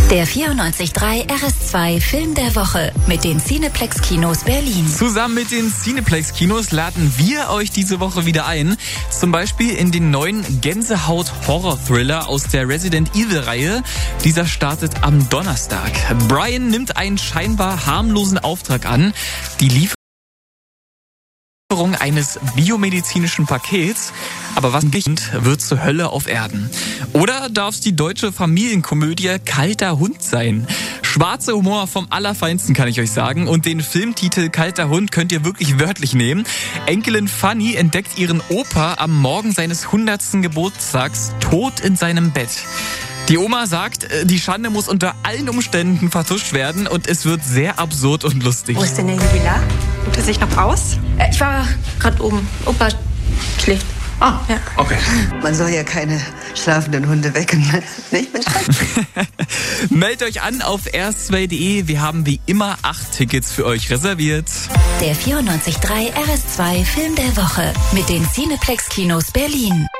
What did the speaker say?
Der 94.3 RS2 Film der Woche mit den Cineplex Kinos Berlin. Zusammen mit den Cineplex Kinos laden wir euch diese Woche wieder ein. Zum Beispiel in den neuen Gänsehaut-Horror-Thriller aus der Resident Evil-Reihe. Dieser startet am Donnerstag. Brian nimmt einen scheinbar harmlosen Auftrag an. Die Lieferung eines biomedizinischen Pakets. Aber was wird zur Hölle auf Erden? Oder darf es die deutsche Familienkomödie Kalter Hund sein? Schwarzer Humor vom Allerfeinsten, kann ich euch sagen. Und den Filmtitel Kalter Hund könnt ihr wirklich wörtlich nehmen. Enkelin Fanny entdeckt ihren Opa am Morgen seines 100. Geburtstags tot in seinem Bett. Die Oma sagt, die Schande muss unter allen Umständen vertuscht werden und es wird sehr absurd und lustig. Wo ist denn der Jubilar? Ruht er sich noch aus? Ich war gerade oben. Opa schläft. Ah, ja. Okay. Man soll ja keine schlafenden Hunde wecken. Nicht, Mensch? Meldet euch an auf rs2.de. Wir haben wie immer 8 Tickets für euch reserviert. Der 94.3 RS2 Film der Woche mit den Cineplex Kinos Berlin.